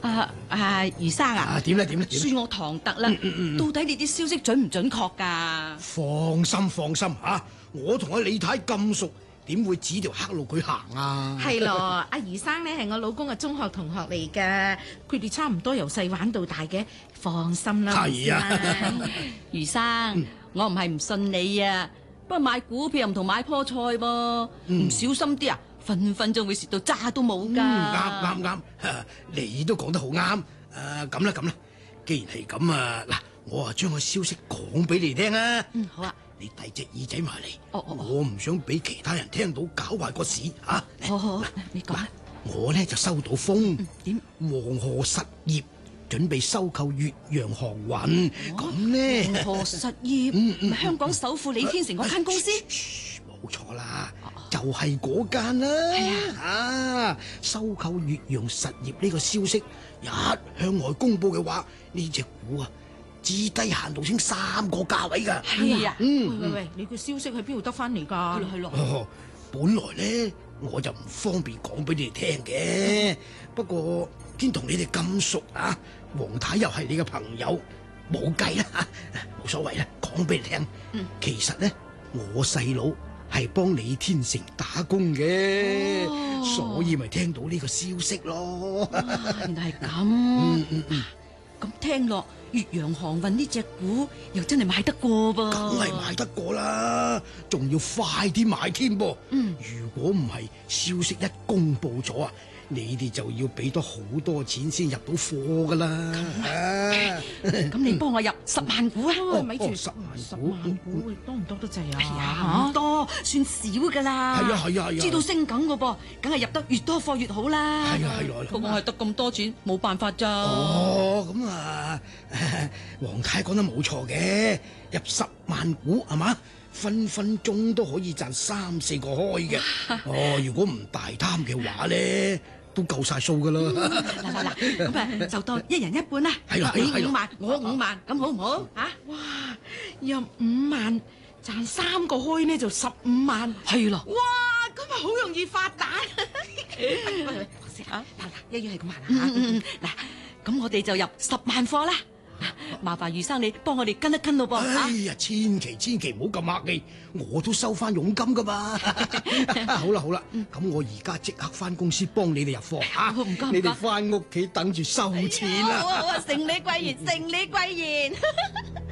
余生啊， 點咧？ 恕我唐突啦，到底你啲消息準唔準確㗎？ 放心吓，我同阿李太咁熟，點會指條黑路佢行啊？ 係咯，阿余生呢係我老公嘅中學同學嚟㗎，佢哋差唔多由細玩到大嘅，放心啦。 係啊， 余生，我唔係唔信你啊，不過買股票唔同買棵菜噃，唔小心啲啊，分分鐘會蝕到渣都冇㗎。 啱，你都講得好啱。咁啦，既然係咁啊，嗱，我啊將個消息講俾你聽啊。 好啊。 你遞隻耳仔埋嚟， 我唔想俾其他人聽到，搞壞個市啊！ 好，你講。 我呢就收到風， 點？ 黃河實業準備收購越洋航運，咁呢？ 黃河實業，咪香港首富李天成嗰間公司？ 冇錯啦，就係嗰間啦。 係啊，收購越洋實業呢個消息一向外公布嘅話，呢隻股啊，至低限度升3個價位㗎。 係啊， 喂，你個消息喺邊度得翻嚟㗎？ 係咯。 本來咧我就唔方便講俾你哋聽嘅，不過見同你哋咁熟啊，黃太又係你嘅朋友，冇計啦，冇所謂啦，講俾你聽。其實咧，我細佬係幫李天成打工嘅，所以咪聽到呢個消息咯。 原來係咁。咁聽落，越洋航運呢隻股又真係買得過噃。 梗係買得過啦，仲要快啲買添噃。如果唔係消息一公布咗啊，你哋就要俾多好多錢先入到貨噶啦。 咁你幫我入10萬股啊？ 咪住 10萬股多唔多得滯啊？ 哎呀，唔多，算少噶啦。 係啊， 知道升緊噶噃，梗係入得越多貨越好啦。 係啊。 不過我係得咁多錢，冇辦法咋。 咁啊，黃太講得冇錯嘅，入10萬股係嘛，分分鐘都可以賺3、4個開嘅。如果唔大貪嘅話咧，都夠晒數噶啦。 嗱，咁啊就當一人一半啦。 係啦你5萬，我5萬，咁好唔好啊？ 哇，入5萬賺3個開呢就15萬， 係咯。 哇，咁啊好容易發達。一於係咁話啦。 嗱，咁我哋就入10萬貨啦。麻煩余生你幫我哋跟一跟咯噃。 哎呀，千祈唔好咁客氣，我都收翻佣金噶嘛。好啦，咁我而家即刻翻公司幫你哋入貨吓。 唔該。 你哋翻屋企等住收錢啦。 好，承你貴言，承你貴言。